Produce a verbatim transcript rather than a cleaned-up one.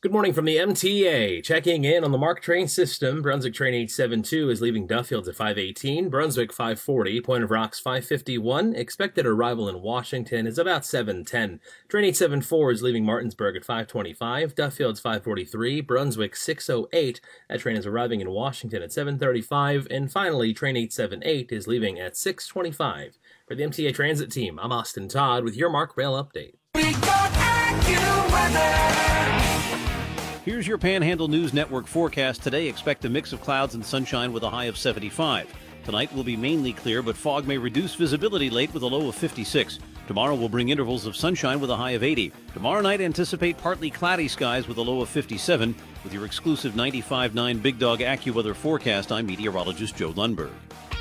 Good morning from the M T A. Checking in on the MARC train system. Brunswick train eight seventy-two is leaving Duffields at five eighteen. Brunswick five forty. Point of Rocks five fifty-one. Expected arrival in Washington is about seven ten. Train eight seventy-four is leaving Martinsburg at five twenty-five. Duffields five forty-three. Brunswick six oh eight. That train is arriving in Washington at seven thirty-five. And finally, train eight seventy-eight is leaving at six twenty-five. For the M T A Transit Team, I'm Austin Todd with your MARC Rail Update. We got AccuWeather. Here's your Panhandle News Network forecast. Today, expect a mix of clouds and sunshine with a high of seventy-five. Tonight will be mainly clear, but fog may reduce visibility late with a low of fifty-six. Tomorrow will bring intervals of sunshine with a high of eighty. Tomorrow night, anticipate partly cloudy skies with a low of fifty-seven. With your exclusive ninety-five point nine Big Dog AccuWeather forecast, I'm meteorologist Joe Lundberg.